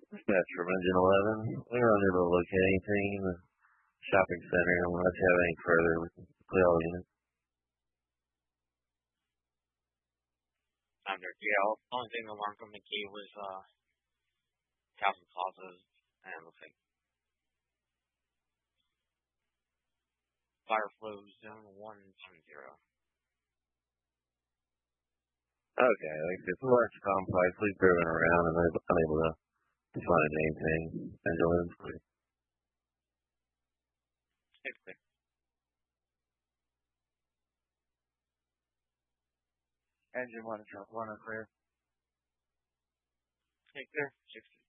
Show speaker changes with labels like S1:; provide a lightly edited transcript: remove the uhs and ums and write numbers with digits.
S1: That's from Engine 11. We were unable to locate anything in the shopping center unless you have any further clear unit.
S2: Under GL, only thing alarm from the key was Castle Plazas and looks like fire flow zone 170.
S1: Okay, like it's a large complex. We've driven around and I'm unable to find anything. Engine 11's clear.
S2: It's clear.
S3: Engine 1 is clear.
S2: It's clear. 60.